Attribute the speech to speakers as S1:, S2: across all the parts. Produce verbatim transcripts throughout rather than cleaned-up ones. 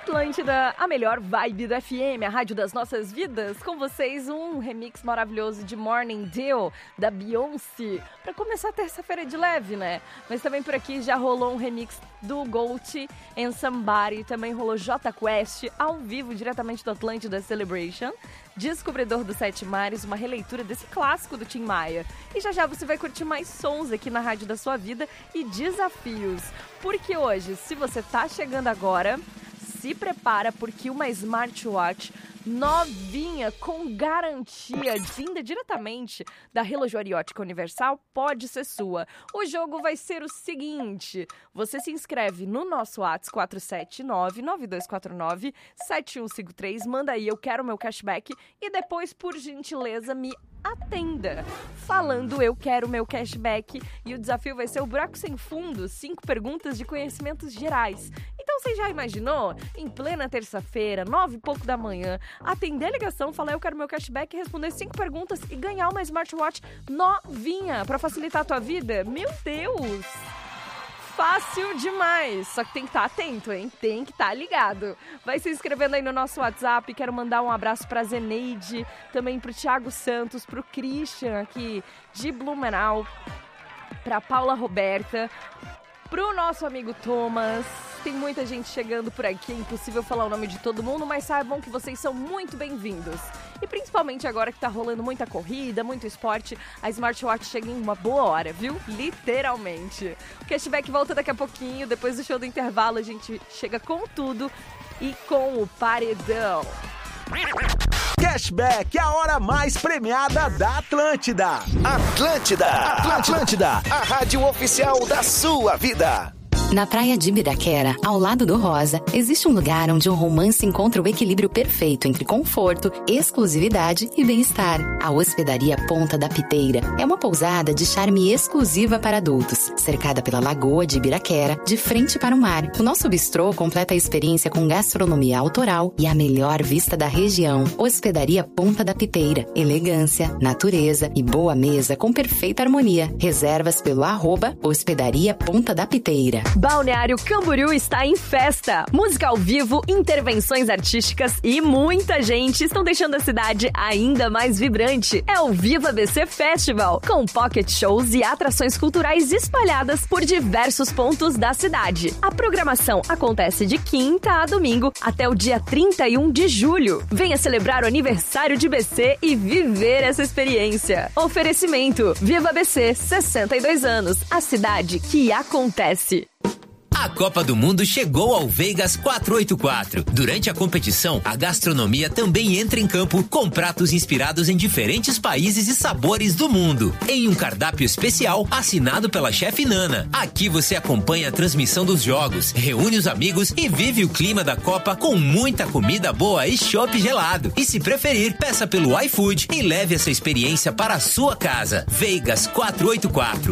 S1: Atlântida, a melhor vibe do F M, a rádio das nossas vidas. Com vocês, um remix maravilhoso de Morning Dew, da Beyoncé. Pra começar a terça-feira de leve, né? Mas também por aqui já rolou um remix do Gold and Somebody. Também rolou Jota Quest, ao vivo, diretamente do Atlântida Celebration. Descobridor dos Sete Mares, uma releitura desse clássico do Tim Maia. E já já você vai curtir mais sons aqui na rádio da sua vida e desafios. Porque hoje, se você tá chegando agora, se prepara porque uma smartwatch novinha, com garantia, vinda diretamente da Relojoaria Ótica Universal, pode ser sua. O jogo vai ser o seguinte: você se inscreve no nosso WhatsApp quatro sete nove, nove dois quatro nove, sete um cinco três, manda aí, eu quero meu cashback, e depois, por gentileza, me atenda falando eu quero meu cashback. E o desafio vai ser o buraco sem fundo, cinco perguntas de conhecimentos gerais. Então você já imaginou? Em plena terça-feira, nove e pouco da manhã, atender a ligação, falar eu quero meu cashback, responder cinco perguntas e ganhar uma smartwatch novinha pra facilitar a tua vida? Meu Deus! Fácil demais, só que tem que estar atento, hein? Tem que estar ligado. Vai se inscrevendo aí no nosso WhatsApp. Quero mandar um abraço pra Zeneide, também pro Thiago Santos, pro Christian aqui de Blumenau, pra Paula Roberta, pro nosso amigo Thomas. Tem muita gente chegando por aqui, é impossível falar o nome de todo mundo, mas saibam que vocês são muito bem-vindos. E principalmente agora que tá rolando muita corrida, muito esporte, a smartwatch chega em uma boa hora, viu? Literalmente. O cashback volta daqui a pouquinho, depois do show do intervalo a gente chega com tudo e com o paredão.
S2: Cashback, a hora mais premiada da Atlântida. Atlântida, Atlântida, a rádio oficial da sua vida.
S3: Na praia de Ibiraquera, ao lado do Rosa, existe um lugar onde o romance encontra o equilíbrio perfeito entre conforto, exclusividade e bem-estar. A Hospedaria Ponta da Piteira é uma pousada de charme exclusiva para adultos, cercada pela Lagoa de Ibiraquera, de frente para o mar. O nosso bistrô completa a experiência com gastronomia autoral e a melhor vista da região. Hospedaria Ponta da Piteira, elegância, natureza e boa mesa com perfeita harmonia. Reservas pelo arroba Hospedaria Ponta da Piteira.
S1: Balneário Camboriú está em festa. Música ao vivo, intervenções artísticas e muita gente estão deixando a cidade ainda mais vibrante. É o Viva B C Festival, com pocket shows e atrações culturais espalhadas por diversos pontos da cidade. A programação acontece de quinta a domingo até o dia trinta e um de julho. Venha celebrar o aniversário de B C e viver essa experiência. Oferecimento: Viva B C, sessenta e dois anos. A cidade que acontece.
S4: A Copa do Mundo chegou ao Vegas quatrocentos e oitenta e quatro. Durante a competição, a gastronomia também entra em campo com pratos inspirados em diferentes países e sabores do mundo, em um cardápio especial assinado pela chefe Nana. Aqui você acompanha a transmissão dos jogos, reúne os amigos e vive o clima da Copa com muita comida boa e chopp gelado. E se preferir, peça pelo iFood e leve essa experiência para a sua casa. Vegas quatrocentos e oitenta e quatro.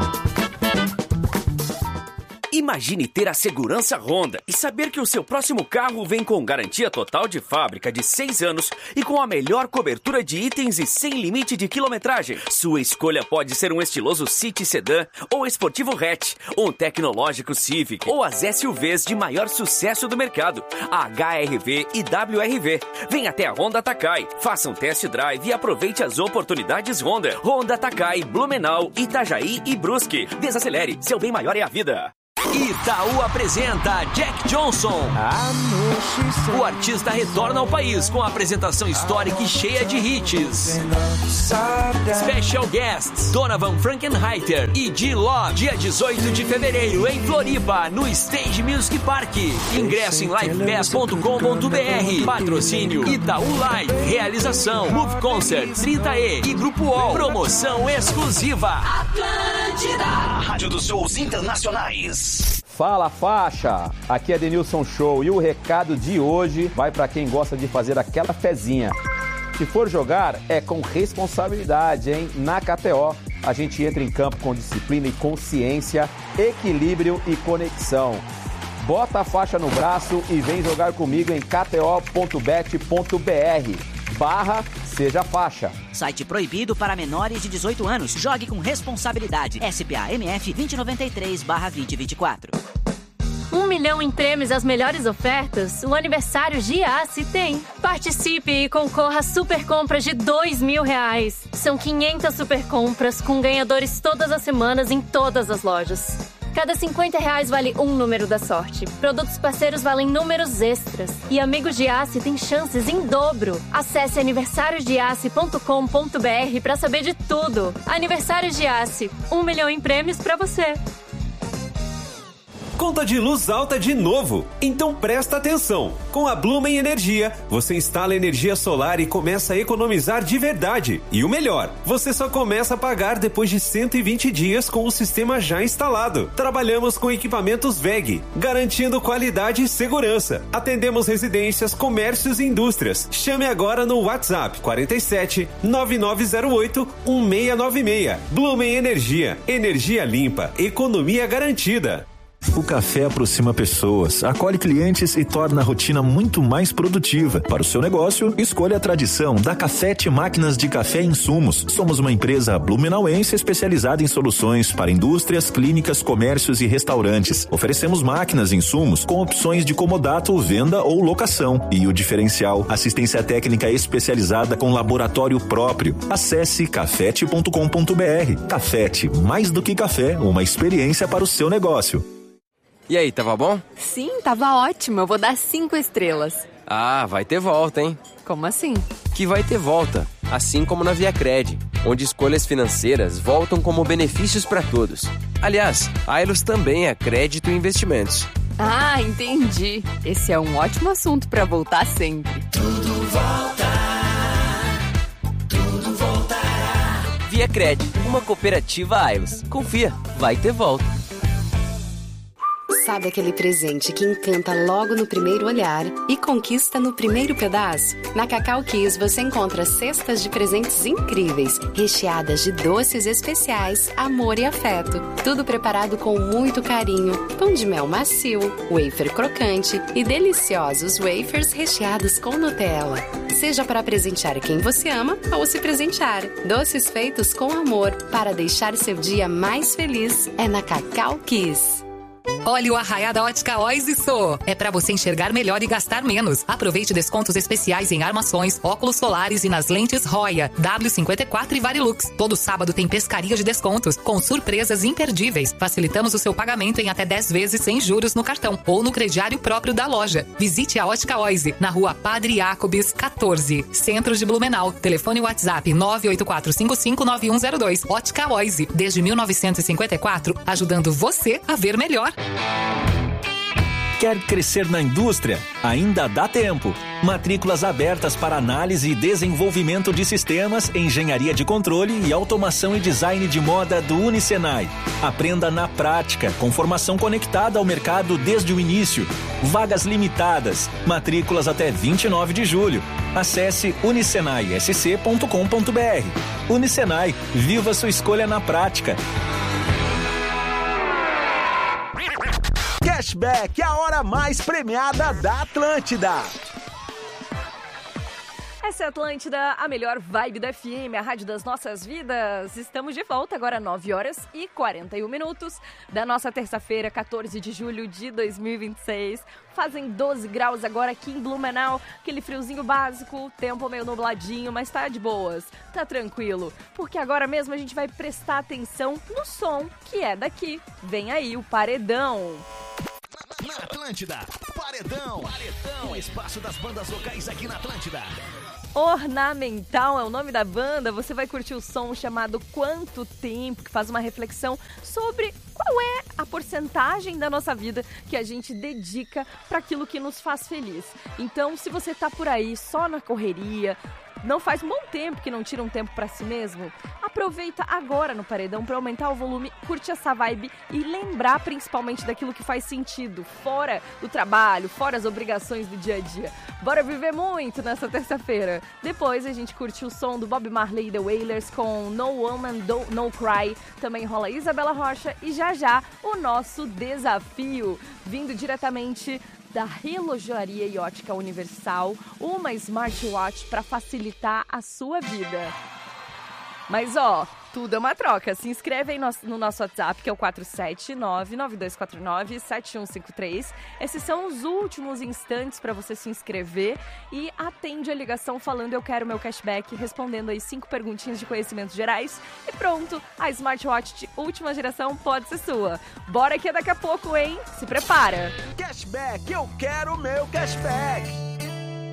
S5: Imagine ter a segurança Honda e saber que o seu próximo carro vem com garantia total de fábrica de seis anos e com a melhor cobertura de itens e sem limite de quilometragem. Sua escolha pode ser um estiloso City Sedan ou esportivo hatch, um tecnológico Civic ou as S U Vs de maior sucesso do mercado, a H R V e W R V. Venha até a Honda Takai, faça um test drive e aproveite as oportunidades Honda. Honda Takai, Blumenau, Itajaí e Brusque. Desacelere, seu bem maior é a vida.
S2: Itaú apresenta Jack Johnson. O artista retorna ao país com a apresentação histórica e cheia de hits. Special guests Donovan Frankenheiter e D-Love. Dia dezoito de fevereiro em Floripa, no Stage Music Park. Ingresso em livepass ponto com ponto br. Patrocínio Itaú Live. Realização Move Concerts, trinta E e Grupo O. Promoção exclusiva
S6: Atlântida,
S2: a rádio dos shows internacionais.
S7: Fala faixa, aqui é Denilson Show e o recado de hoje vai para quem gosta de fazer aquela fezinha. Se for jogar, é com responsabilidade, hein? Na K T O, a gente entra em campo com disciplina e consciência, equilíbrio e conexão. Bota a faixa no braço e vem jogar comigo em k t o ponto bet ponto b r barra seja faixa.
S8: Site proibido para menores de dezoito anos. Jogue com responsabilidade. S P A M F vinte e noventa e três barra vinte e vinte e quatro.
S6: Um milhão em prêmios e as melhores ofertas, o aniversário Giasse tem. Participe e concorra a super compras de dois mil reais. São quinhentas super compras com ganhadores todas as semanas em todas as lojas. Cada cinquenta reais vale um número da sorte. Produtos parceiros valem números extras. E Amigos Giasse tem chances em dobro. Acesse aniversários giasse ponto com ponto b r para saber de tudo. Aniversários Giasse, um milhão em prêmios para você.
S9: Conta de luz alta de novo? Então presta atenção! Com a Blumen Energia, você instala energia solar e começa a economizar de verdade. E o melhor, você só começa a pagar depois de cento e vinte dias com o sistema já instalado. Trabalhamos com equipamentos W E G, garantindo qualidade e segurança. Atendemos residências, comércios e indústrias. Chame agora no WhatsApp quarenta e sete, nove nove zero oito, um seis nove seis. Blumen Energia, energia limpa, economia garantida.
S10: O café aproxima pessoas, acolhe clientes e torna a rotina muito mais produtiva. Para o seu negócio, escolha a tradição da Cafete Máquinas de Café e Insumos. Somos uma empresa blumenauense especializada em soluções para indústrias, clínicas, comércios e restaurantes. Oferecemos máquinas e insumos com opções de comodato, venda ou locação. E o diferencial, assistência técnica especializada com laboratório próprio. Acesse cafete ponto com ponto b r. Cafete, mais do que café, uma experiência para o seu negócio.
S11: E aí, tava bom?
S12: Sim, tava ótimo. Eu vou dar cinco estrelas.
S11: Ah, vai ter volta, hein?
S12: Como assim?
S11: Que vai ter volta, assim como na ViaCred, onde escolhas financeiras voltam como benefícios para todos. Aliás, a Ailos também é crédito e investimentos.
S12: Ah, entendi. Esse é um ótimo assunto para voltar sempre.
S2: Tudo volta. Tudo voltará.
S5: ViaCred, uma cooperativa Ailos. Confia, vai ter volta.
S3: Sabe aquele presente que encanta logo no primeiro olhar e conquista no primeiro pedaço? Na Cacau Kiss você encontra cestas de presentes incríveis, recheadas de doces especiais, amor e afeto. Tudo preparado com muito carinho. Pão de mel macio, wafer crocante e deliciosos wafers recheados com Nutella. Seja para presentear quem você ama ou se presentear. Doces feitos com amor para deixar seu dia mais feliz é na Cacau Kiss.
S13: Olha o Arraiá da Ótica Oise Sô. É pra você enxergar melhor e gastar menos. Aproveite descontos especiais em armações, óculos solares e nas lentes Roya, W cinquenta e quatro e Varilux. Todo sábado tem pescaria de descontos, com surpresas imperdíveis. Facilitamos o seu pagamento em até dez vezes sem juros no cartão ou no crediário próprio da loja. Visite a Ótica Oise, na rua Padre Jacobs, quatorze, Centro de Blumenau. Telefone WhatsApp nove oito quatro cinco cinco nove um zero dois. Ótica Oise, desde mil novecentos e cinquenta e quatro, ajudando você a ver melhor.
S10: Quer crescer na indústria? Ainda dá tempo. Matrículas abertas para análise e desenvolvimento de sistemas, engenharia de controle e automação e design de moda do Unisenai. Aprenda na prática, com formação conectada ao mercado desde o início. Vagas limitadas. Matrículas até vinte e nove de julho. Acesse unisenai s c ponto com ponto b r. Unisenai, viva sua escolha na prática.
S14: Cashback, a hora mais premiada da Atlântida.
S1: Essa é a Atlântida, a melhor vibe da F M, a rádio das nossas vidas. Estamos de volta agora, nove horas e quarenta e um minutos da nossa terça-feira, quatorze de julho de dois mil e vinte e seis. Fazem doze graus agora aqui em Blumenau, aquele friozinho básico, tempo meio nubladinho, mas tá de boas, tá tranquilo. Porque agora mesmo a gente vai prestar atenção no som que é daqui. Vem aí o Paredão.
S14: Na Atlântida, Paredão. Paredão, o espaço das bandas locais aqui na Atlântida.
S1: Ornamental é o nome da banda. Você vai curtir o som chamado Quanto Tempo, que faz uma reflexão sobre qual é a porcentagem da nossa vida que a gente dedica para aquilo que nos faz feliz. Então, se você tá por aí só na correria, não faz um bom tempo que não tira um tempo pra si mesmo, aproveita agora no Paredão pra aumentar o volume, curtir essa vibe e lembrar principalmente daquilo que faz sentido, fora do trabalho, fora as obrigações do dia a dia. Bora viver muito nessa terça-feira. Depois a gente curte o som do Bob Marley e The Wailers com No Woman Do, No Cry. Também rola Isabela Rocha e já já o nosso desafio, vindo diretamente da Relojoaria e Ótica Universal, uma smartwatch para facilitar a sua vida. Mas, ó, tudo é uma troca. Se inscreve aí no, no nosso WhatsApp, que é o quatro sete nove, nove dois quatro nove, sete um cinco três. Esses são os últimos instantes para você se inscrever e atende a ligação falando eu quero meu cashback, respondendo aí cinco perguntinhas de conhecimentos gerais. E pronto, a smartwatch de última geração pode ser sua. Bora que é daqui a pouco, hein? Se prepara!
S14: Cashback, eu quero meu cashback!